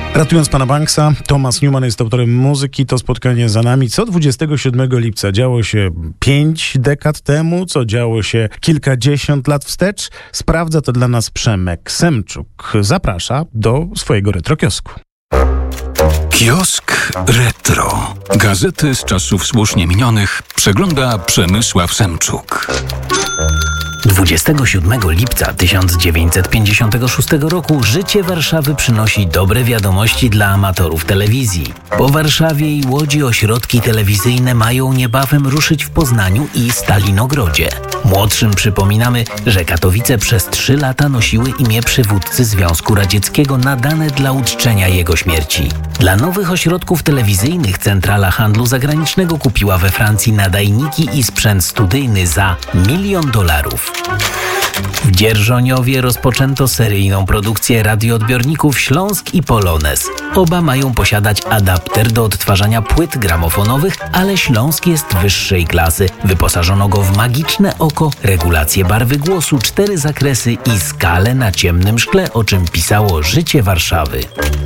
Ratując pana Banksa, Thomas Newman jest autorem muzyki. To spotkanie za nami. Co 27 lipca działo się 5 dekad temu, co działo się kilkadziesiąt lat wstecz, sprawdza to dla nas Przemek Semczuk. Zaprasza do swojego retrokiosku. Kiosk Retro. Gazety z czasów słusznie minionych przegląda Przemysław Semczuk. 27 lipca 1956 roku życie Warszawy przynosi dobre wiadomości dla amatorów telewizji. Po Warszawie i Łodzi ośrodki telewizyjne mają niebawem ruszyć w Poznaniu i Stalinogrodzie. Młodszym przypominamy, że Katowice przez 3 lata nosiły imię przywódcy Związku Radzieckiego nadane dla uczczenia jego śmierci. Dla nowych ośrodków telewizyjnych Centrala Handlu Zagranicznego kupiła we Francji nadajniki i sprzęt studyjny za $1 milion. W Dzierżoniowie rozpoczęto seryjną produkcję radioodbiorników Śląsk i Polonez. Oba mają posiadać adapter do odtwarzania płyt gramofonowych, ale Śląsk jest wyższej klasy. Wyposażono go w magiczne oko, regulację barwy głosu, 4 zakresy i skalę na ciemnym szkle, o czym pisało Życie Warszawy.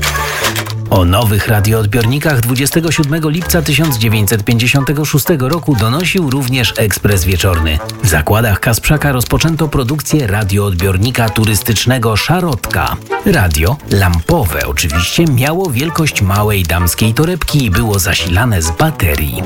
O nowych radioodbiornikach 27 lipca 1956 roku donosił również Ekspres Wieczorny. W zakładach Kasprzaka rozpoczęto produkcję radioodbiornika turystycznego Szarotka. Radio, lampowe oczywiście, miało wielkość małej damskiej torebki i było zasilane z baterii.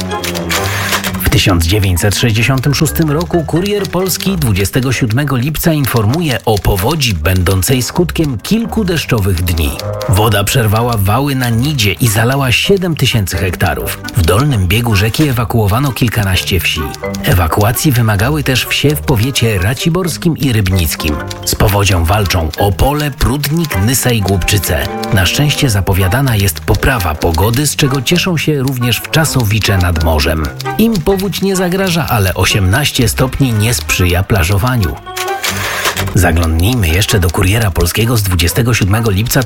W 1966 roku Kurier Polski 27 lipca informuje o powodzi będącej skutkiem kilku deszczowych dni. Woda przerwała wały na Nidzie i zalała 7000 hektarów. W dolnym biegu rzeki ewakuowano kilkanaście wsi. Ewakuacji wymagały też wsie w powiecie raciborskim i rybnickim. Z powodzią walczą Opole, Prudnik, Nysa i Głubczyce. Na szczęście zapowiadana jest poprawa pogody, z czego cieszą się również Wczasowicze nad morzem. Im powódź nie zagraża, ale 18 stopni nie sprzyja plażowaniu. Zaglądnijmy jeszcze do Kuriera Polskiego z 27 lipca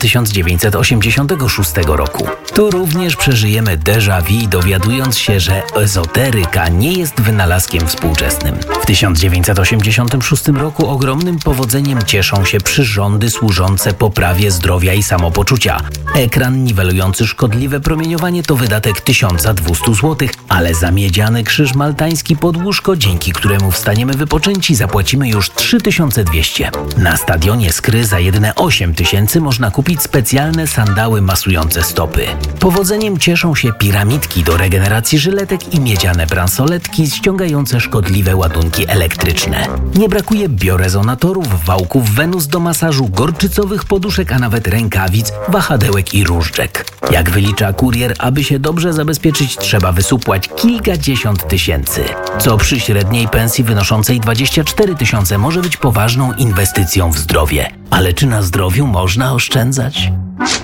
1986 roku. Tu również przeżyjemy déjà vu, dowiadując się, że ezoteryka nie jest wynalazkiem współczesnym. W 1986 roku ogromnym powodzeniem cieszą się przyrządy służące poprawie zdrowia i samopoczucia. Ekran niwelujący szkodliwe promieniowanie to wydatek 1200 zł, ale za miedziany krzyż maltański pod łóżko, dzięki któremu wstaniemy wypoczęci, zapłacimy już 3200. Na stadionie Skry za jedyne 8000 można kupić specjalne sandały masujące stopy. Powodzeniem cieszą się piramidki do regeneracji żyletek i miedziane bransoletki ściągające szkodliwe ładunki elektryczne. Nie brakuje biorezonatorów, wałków Wenus do masażu, gorczycowych poduszek, a nawet rękawic, wahadełek i różdżek. Jak wylicza Kurier, aby się dobrze zabezpieczyć, trzeba wysupłać kilkadziesiąt tysięcy, co przy średniej pensji wynoszącej 24 000 może być poważną inwestycją w zdrowie. Ale czy na zdrowiu można oszczędzać?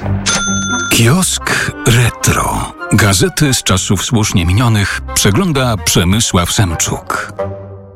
Kiosk Retro. Gazety z czasów słusznie minionych przegląda Przemysław Semczuk.